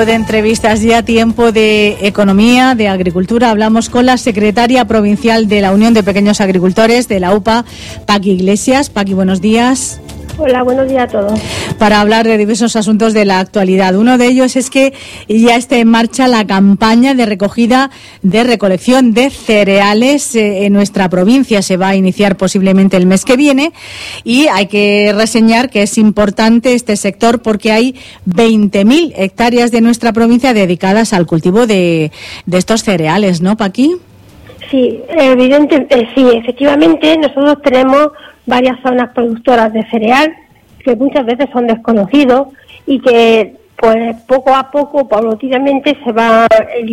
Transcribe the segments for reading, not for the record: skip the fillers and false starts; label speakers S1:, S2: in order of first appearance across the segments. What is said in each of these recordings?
S1: tiempo de entrevistas, ya tiempo de economía, de agricultura. Hablamos con la secretaria provincial de la Unión de Pequeños Agricultores, de la UPA, Paqui Iglesias. Paqui, buenos días.
S2: Hola, buenos días a todos.
S1: Para hablar de diversos asuntos de la actualidad. Uno de ellos es que ya está en marcha la campaña de recogida, de recolección de cereales en nuestra provincia. Se va a iniciar posiblemente el mes que viene y hay que reseñar que es importante este sector porque hay 20.000 hectáreas de nuestra provincia dedicadas al cultivo de estos cereales, ¿no, Paqui?
S2: Sí, sí, efectivamente nosotros tenemos varias zonas productoras de cereal que muchas veces son desconocidos y que pues poco a poco, paulatinamente van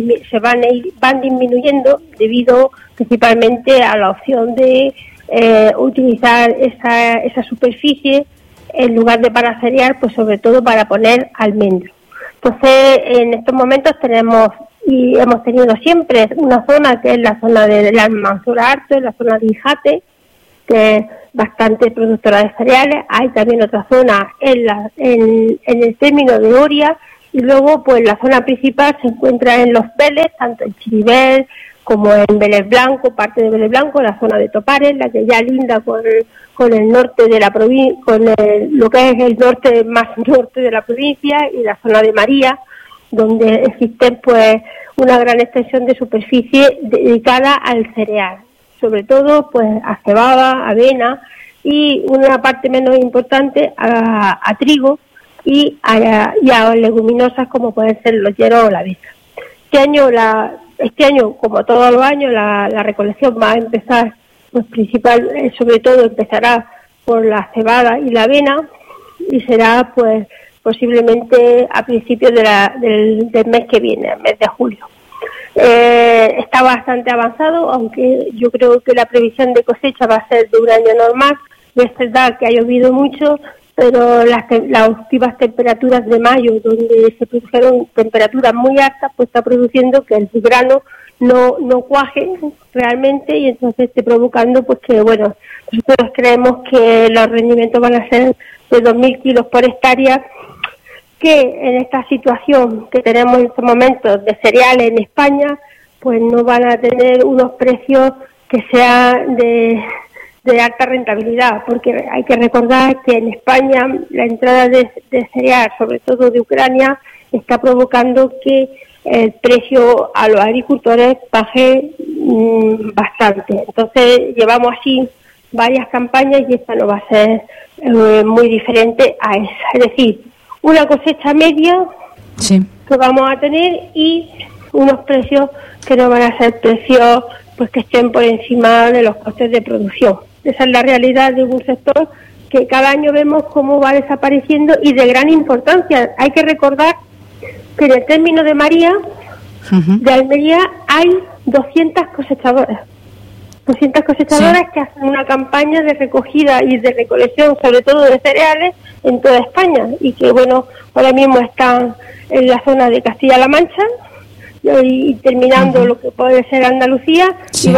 S2: disminuyendo debido principalmente a la opción de utilizar esa superficie en lugar de para cereal, pues sobre todo para poner almendro. Entonces, en estos momentos tenemos y hemos tenido siempre una zona que es la zona de la Almanzora Alto, la zona de Ijate, que es bastante productora de cereales. Hay también otra zona en el término de Oria, y luego pues la zona principal se encuentra en Los Vélez, tanto en Chiribel como en Vélez Blanco, parte de Vélez Blanco, la zona de Topares, la que ya linda con el norte de la provincia, lo que es el norte más norte de la provincia, y la zona de María, donde existe pues una gran extensión de superficie dedicada al cereal, sobre todo pues a cebada, avena y una parte menos importante a trigo y a leguminosas como pueden ser los hieros o la avena. Este año, como todos los años, la recolección va a empezar, pues sobre todo empezará por la cebada y la avena, y será pues posiblemente a principios del mes que viene, el mes de julio. Está bastante avanzado, aunque yo creo que la previsión de cosecha va a ser de un año normal. Es verdad que ha llovido mucho, pero las últimas temperaturas de mayo, donde se produjeron temperaturas muy altas, pues está produciendo que el grano no cuaje realmente, y entonces esté provocando pues que, bueno, nosotros creemos que los rendimientos van a ser de 2.000 kilos por hectárea, que en esta situación que tenemos en estos momentos de cereales en España, pues no van a tener unos precios que sean de alta rentabilidad, porque hay que recordar que en España la entrada de cereal, sobre todo de Ucrania, está provocando que el precio a los agricultores baje bastante. Entonces llevamos así varias campañas y esta no va a ser muy diferente a esa. Es decir, una cosecha media
S1: sí,
S2: que vamos a tener y unos precios que no van a ser precios pues que estén por encima de los costes de producción. Esa es la realidad de un sector que cada año vemos cómo va desapareciendo y de gran importancia. Hay que recordar que en el término de María, de Almería, hay 200 cosechadoras. 200 cosechadoras que hacen una campaña de recogida y de recolección, sobre todo de cereales, en toda España, y que, bueno, ahora mismo están en la zona de Castilla-La Mancha y terminando lo que puede ser Andalucía,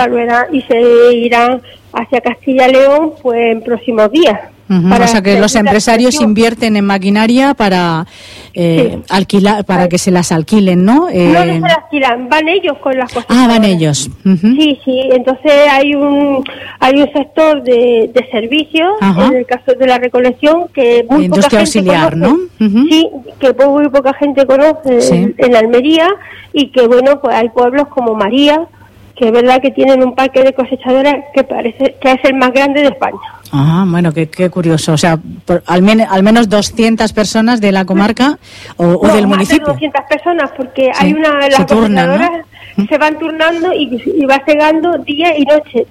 S2: y se irán hacia Castilla-León pues en próximos días.
S1: O sea que los empresarios invierten en maquinaria para alquilar, para que se las alquilen, ¿no?
S2: No se las alquilan, van ellos con las cosas.
S1: Ah, van ellos.
S2: Sí, entonces hay un sector de servicios, en el caso de la recolección, que muy poca gente
S1: auxiliar,
S2: conoce,
S1: ¿no?
S2: Sí, que muy poca gente conoce en Almería, y que, bueno, pues hay pueblos como María, que es verdad que tienen un parque de cosechadoras que parece que es el más grande de España.
S1: Ah, bueno, qué curioso. O sea, al menos 200 personas de la comarca o del municipio.
S2: Más de 200 personas, porque hay las cosechadoras, ¿no? Se van turnando y va segando día y noche.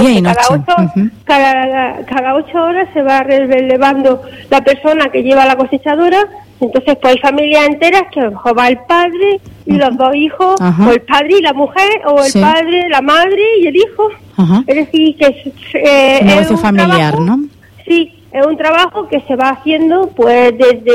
S2: Cada 8 horas se va relevando la persona que lleva la cosechadora. Entonces, pues hay familias enteras que a lo mejor va el padre y los dos hijos, o el padre y la mujer, o el padre, la madre y el hijo. Es decir, que
S1: es un negocio familiar,
S2: trabajo,
S1: ¿no?
S2: Sí, es un trabajo que se va haciendo pues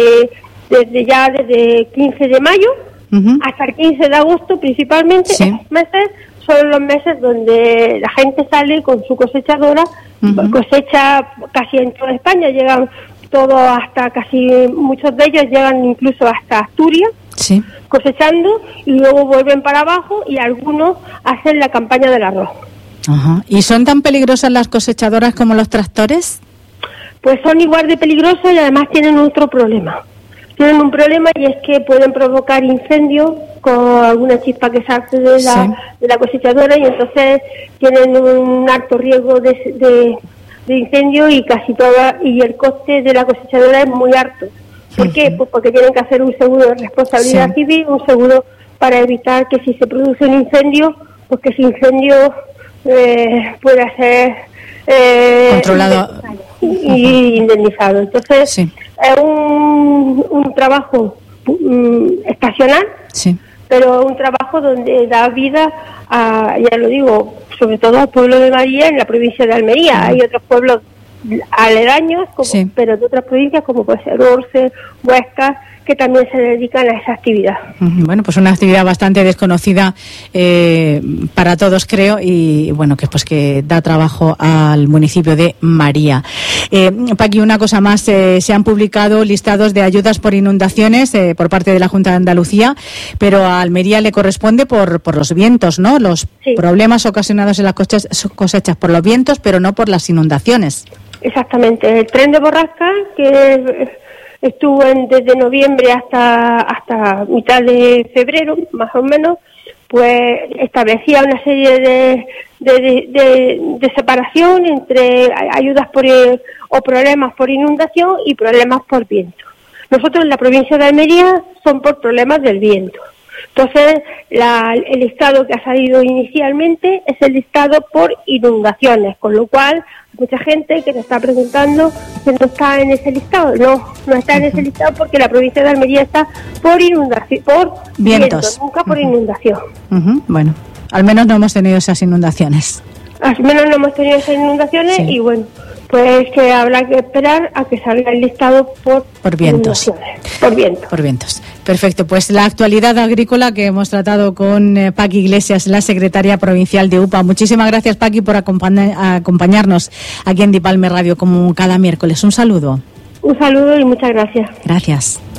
S2: desde 15 de mayo hasta el 15 de agosto principalmente. Esos meses son los meses donde la gente sale con su cosechadora, cosecha casi en toda España, llegan todos hasta muchos de ellos llegan incluso hasta Asturias,
S1: sí,
S2: cosechando, y luego vuelven para abajo y algunos hacen la campaña del arroz.
S1: Ajá. ¿Y son tan peligrosas las cosechadoras como los tractores?
S2: Pues son igual de peligrosos y además tienen otro problema. Tienen un problema, y es que pueden provocar incendios con alguna chispa que sale de la cosechadora, y entonces tienen un alto riesgo de incendio, y y el coste de la cosechadora es muy alto. ¿Por qué? Pues porque tienen que hacer un seguro de responsabilidad civil, un seguro para evitar que si se produce un incendio, pues que ese incendio pueda ser
S1: controlado
S2: y indemnizado. Entonces es un trabajo estacional, pero un trabajo donde da vida a, ya lo digo, sobre todo al pueblo de María, en la provincia de Almería. Hay otros pueblos aledaños, pero de otras provincias, como puede ser Orce, Huesca, que también se dedican a esa actividad.
S1: Bueno, pues una actividad bastante desconocida para todos, creo, y bueno, que pues que da trabajo al municipio de María. Paqui, una cosa más, se han publicado listados de ayudas por inundaciones por parte de la Junta de Andalucía, pero a Almería le corresponde por los vientos, ¿no? Los problemas ocasionados en las cosechas por los vientos, pero no por las inundaciones.
S2: Exactamente. El tren de borrasca, que estuvo desde noviembre hasta mitad de febrero, más o menos, pues establecía una serie de separación entre ayudas o problemas por inundación y problemas por viento. Nosotros en la provincia de Almería son por problemas del viento. Entonces, el listado que ha salido inicialmente es el listado por inundaciones, con lo cual mucha gente que nos está preguntando que no está en ese listado. No está en ese listado porque la provincia de Almería está por inundación, por vientos, nunca por inundación.
S1: Bueno, al menos no hemos tenido esas inundaciones.
S2: Al menos no hemos tenido esas inundaciones y bueno, pues que habrá que esperar a que salga el listado por
S1: vientos. Por vientos. Perfecto, pues la actualidad agrícola que hemos tratado con Paqui Iglesias, la secretaria provincial de UPA. Muchísimas gracias, Paqui, por acompañarnos aquí en Dipalme Radio como cada miércoles. Un saludo.
S2: Un saludo y muchas gracias.
S1: Gracias.